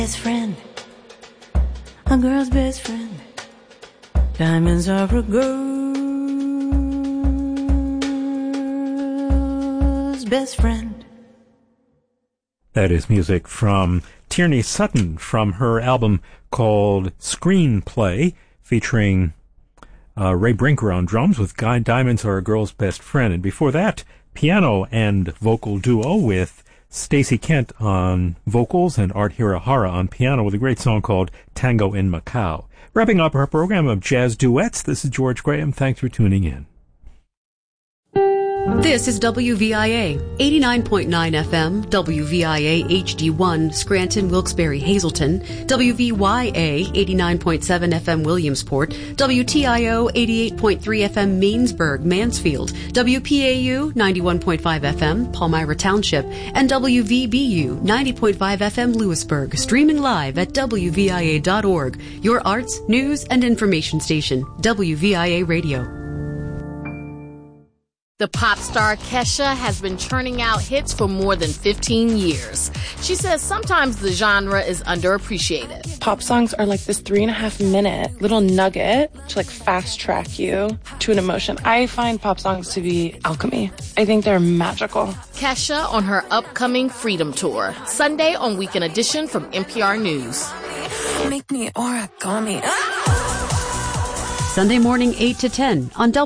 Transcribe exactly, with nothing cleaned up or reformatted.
Best friend, a girl's best friend. Diamonds are a girl's best friend. That is music from Tierney Sutton from her album called Screenplay, featuring uh, Ray Brinker on drums with Guy Diamonds Are a Girl's Best Friend. And before that, piano and vocal duo with Stacey Kent on vocals and Art Hirahara on piano with a great song called Tango in Macau. Wrapping up our program of jazz duets, this is George Graham. Thanks for tuning in. This is W V I A, eighty-nine point nine F M, W V I A H D one, Scranton, Wilkes-Barre, Hazleton, W V Y A, eighty-nine point seven F M, Williamsport, W T I O, eighty-eight point three F M, Mainsburg, Mansfield, W P A U, ninety-one point five F M, Palmyra Township, and W V B U, ninety point five F M, Lewisburg, streaming live at W V I A dot org, your arts, news, and information station, W V I A Radio. The pop star Kesha has been churning out hits for more than fifteen years. She says sometimes the genre is underappreciated. Pop songs are like this three and a half minute little nugget to like fast track you to an emotion. I find pop songs to be alchemy. I think they're magical. Kesha on her upcoming Freedom Tour, Sunday on Weekend Edition from N P R News. Make me origami. Sunday morning eight to ten on W.